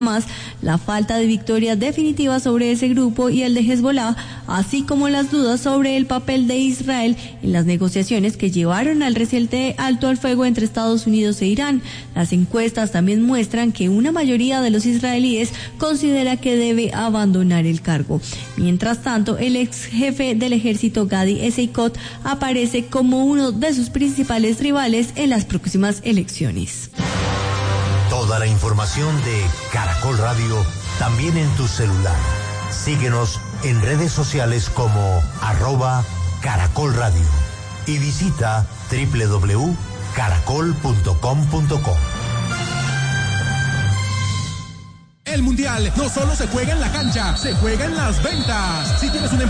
Más la falta de victoria definitiva sobre ese grupo y el de Hezbollah, así como las dudas sobre el papel de Israel en las negociaciones que llevaron al reciente alto al fuego entre Estados Unidos e Irán. Las encuestas también muestran que una mayoría de los israelíes considera que debe abandonar el cargo. Mientras tanto, el ex jefe del ejército Gadi Eisenkot aparece como uno de sus principales rivales en las próximas elecciones. Toda la información de Caracol Radio también en tu celular. Síguenos en redes sociales como @Caracol Radio y visita www.caracol.com.co. El Mundial no solo se juega en la cancha, se juega en las ventas. Si tienes una